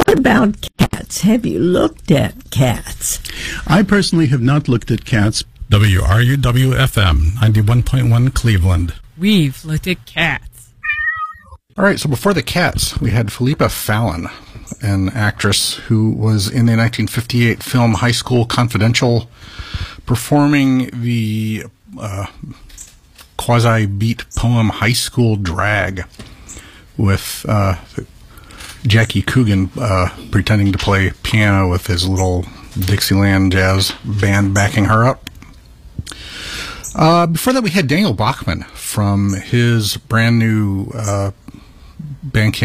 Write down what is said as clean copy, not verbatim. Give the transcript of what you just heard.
What about Cats? Have you looked at Cats? I personally have not looked at Cats. WRUW-FM, 91.1 Cleveland. We've looked at Cats. All right, so before the Cats, we had Philippa Fallon, an actress who was in the 1958 film High School Confidential, performing the quasi-beat poem High School Drag with Jackie Coogan pretending to play piano with his little Dixieland jazz band backing her up. Before that, we had Daniel Bachman from his brand new Bandcamp